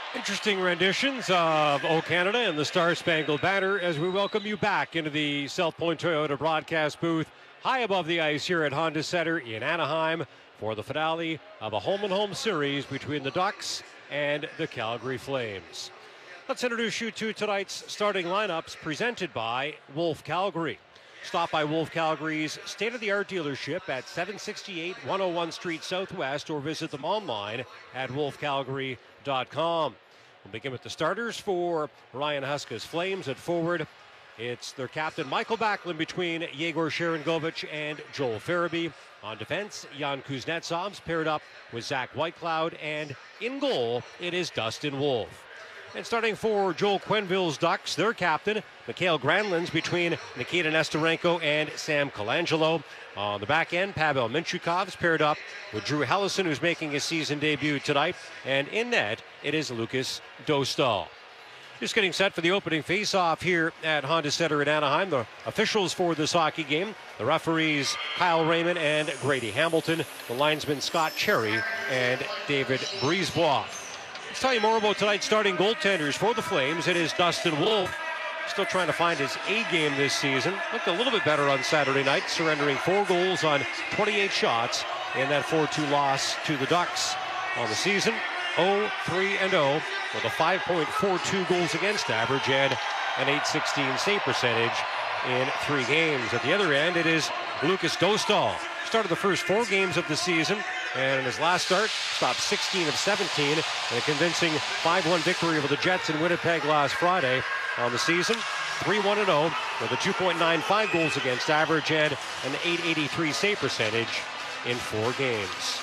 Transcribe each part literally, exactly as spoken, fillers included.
Interesting renditions of O Canada and the Star Spangled Banner as we welcome you back into the South Point Toyota broadcast booth high above the ice here at Honda Center in Anaheim for the finale of a home and home series between the Ducks and the Calgary Flames. Let's introduce you to tonight's starting lineups presented by Wolf Calgary. Stop by Wolf Calgary's state-of-the-art dealership at seven sixty-eight one oh one Street Southwest or visit them online at wolf calgary dot com. We'll begin with the starters for Ryan Huska's Flames. At forward, it's their captain Michael Backlund between Yegor Sharangovich and Joel Farabee. On defense, Jan Kuznetsov's paired up with Zach Whitecloud, and in goal, it is Dustin Wolf. And starting for Joel Quenneville's Ducks, their captain, Mikhail Granlund's between Nikita Nesterenko and Sam Colangelo. On the back end, Pavel Mintyukov's paired up with Drew Helleson, who's making his season debut tonight. And in net, it is Lucas Dostal. Just getting set for the opening face-off here at Honda Center in Anaheim. The officials for this hockey game, the referees Kyle Raymond and Grady Hamilton, the linesmen Scott Cherry and David Brisebois. Let's tell you more about tonight's starting goaltenders for the Flames. It is Dustin Wolf, still trying to find his A game this season. Looked a little bit better on Saturday night, surrendering four goals on twenty-eight shots in that four two loss to the Ducks on the season. oh three and oh with a five point four two goals against average and an eight sixteen save percentage in three games. At the other end, it is Lucas Dostal. Started the first four games of the season, and in his last start, stopped sixteen of seventeen in a convincing five one victory over the Jets in Winnipeg last Friday. On the season, three one and oh with a two point nine five goals against average and an eight eighty-three save percentage in four games.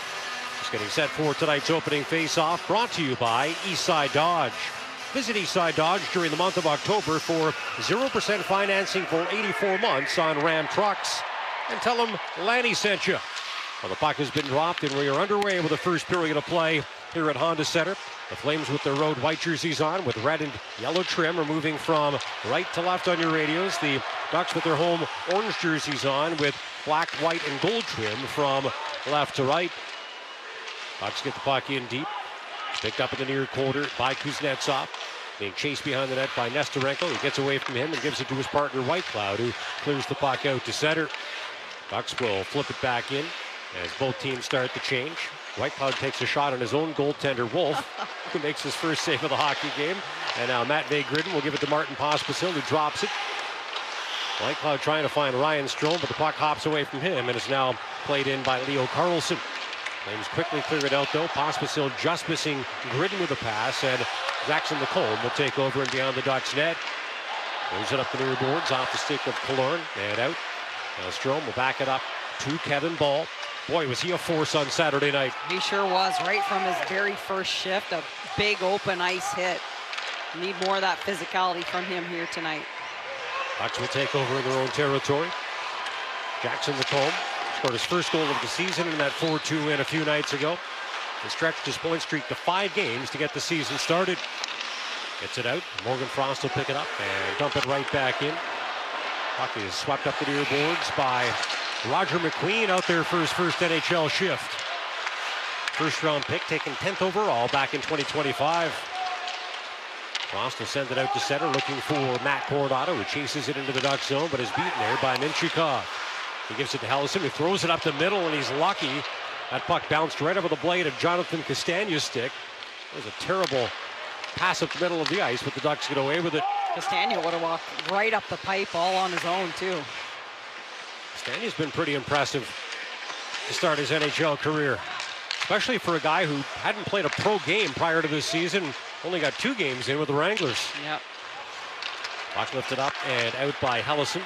Just getting set for tonight's opening face-off, brought to you by Eastside Dodge. Visit Eastside Dodge during the month of October for zero percent financing for eighty-four months on Ram trucks. And tell them Lanny sent you. Well, the puck has been dropped and we are underway with the first period of play here at Honda Center. The Flames with their road white jerseys on with red and yellow trim are moving from right to left on your radios. The Ducks with their home orange jerseys on with black, white, and gold trim from left to right. Ducks get the puck in deep. Picked up in the near quarter by Kuznetsov. Being chased behind the net by Nesterenko. He gets away from him and gives it to his partner Whitecloud, who clears the puck out to center. Ducks will flip it back in as both teams start to change. Whitecloud takes a shot on his own goaltender, Wolf, who makes his first save of the hockey game. And now Matvei Gridin will give it to Martin Pospisil, who drops it. Whitecloud trying to find Ryan Strome, but the puck hops away from him and is now played in by Leo Carlson. Flames quickly clear it out, though. Pospisil just missing Gridin with a pass, and Jackson McComb will take over and beyond the Ducks net. Moves it up the near boards, off the stick of Killorn, and out. Now Strome will back it up to Kevin Ball. Boy, was he a force on Saturday night. He sure was, right from his very first shift, a big open ice hit. Need more of that physicality from him here tonight. Ducks will take over in their own territory. Jackson McComb scored his first goal of the season in that four two win a few nights ago. He stretched his point streak to five games to get the season started. Gets it out. Morgan Frost will pick it up and dump it right back in. Puck is swept up the near boards by Roger McQueen out there for his first N H L shift. First round pick, taken tenth overall back in twenty twenty-five. Frost will send it out to center, looking for Matt Coronato, who chases it into the Duck zone, but is beaten there by Mintyukov. He gives it to Helleson, who throws it up the middle, and he's lucky. That puck bounced right over the blade of Jonathan Castagna's stick. It was a terrible pass up the middle of the ice, but the Ducks get away with it. Castagna would have walked right up the pipe all on his own, too. Castagna's been pretty impressive to start his N H L career, especially for a guy who hadn't played a pro game prior to this season. Only got two games in with the Wranglers. Yep. Puck lifted up and out by Helleson.